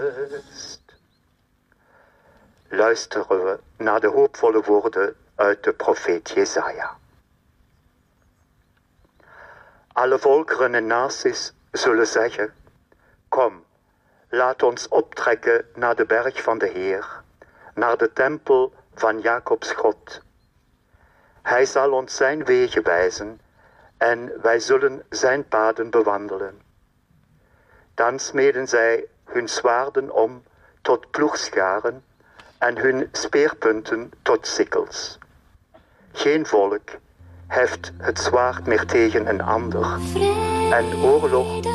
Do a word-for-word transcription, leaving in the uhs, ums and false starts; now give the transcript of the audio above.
Luisteren we naar de hoopvolle woorden uit de profeet Jesaja. Alle volkeren en naties zullen zeggen: kom, laat ons optrekken naar de berg van de Heer, naar de tempel van Jacobs God. Hij zal ons zijn wegen wijzen en wij zullen zijn paden bewandelen. Dan smeden zij hun zwaarden om tot ploegscharen en hun speerpunten tot sikkels. Geen volk heft het zwaard meer tegen een ander en oorlog